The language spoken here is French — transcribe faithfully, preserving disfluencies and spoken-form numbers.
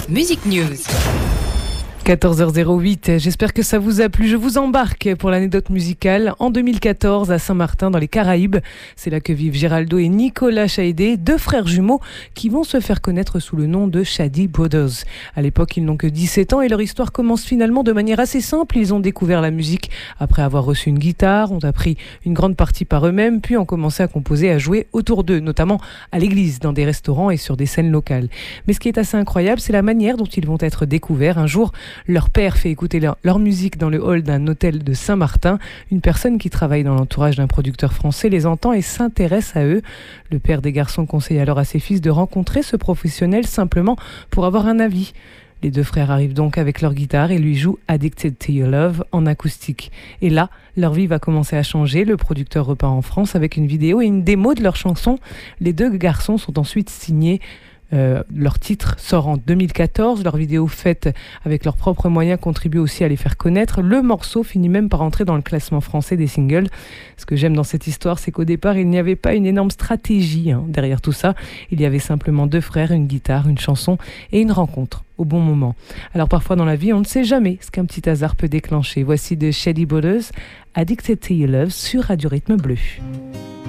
Music News. quatorze heures zéro huit, j'espère que ça vous a plu. Je vous embarque pour l'anecdote musicale. En deux mille quatorze, à Saint-Martin, dans les Caraïbes, c'est là que vivent Geraldo et Nicolas Chaédé, deux frères jumeaux qui vont se faire connaître sous le nom de Shady Brothers. À l'époque, ils n'ont que dix-sept ans et leur histoire commence finalement de manière assez simple. Ils ont découvert la musique après avoir reçu une guitare, ont appris une grande partie par eux-mêmes, puis ont commencé à composer, à jouer autour d'eux, notamment à l'église, dans des restaurants et sur des scènes locales. Mais ce qui est assez incroyable, c'est la manière dont ils vont être découverts. Un jour, leur père fait écouter leur, leur musique dans le hall d'un hôtel de Saint-Martin. Une personne qui travaille dans l'entourage d'un producteur français les entend et s'intéresse à eux. Le père des garçons conseille alors à ses fils de rencontrer ce professionnel simplement pour avoir un avis. Les deux frères arrivent donc avec leur guitare et lui jouent Addicted to Your Love en acoustique. Et là, leur vie va commencer à changer. Le producteur repart en France avec une vidéo et une démo de leur chanson. Les deux garçons sont ensuite signés. Euh, leur titre sort en deux mille quatorze, leur vidéo faite avec leurs propres moyens contribue aussi à les faire connaître. Le morceau finit même par entrer dans le classement français des singles. Ce que j'aime dans cette histoire, c'est qu'au départ, il n'y avait pas une énorme stratégie hein, derrière tout ça. Il y avait simplement deux frères, une guitare, une chanson et une rencontre au bon moment. Alors parfois dans la vie, on ne sait jamais ce qu'un petit hasard peut déclencher. Voici de Shady Brothers, Addicted to Your Love sur Radio Rythme Bleu.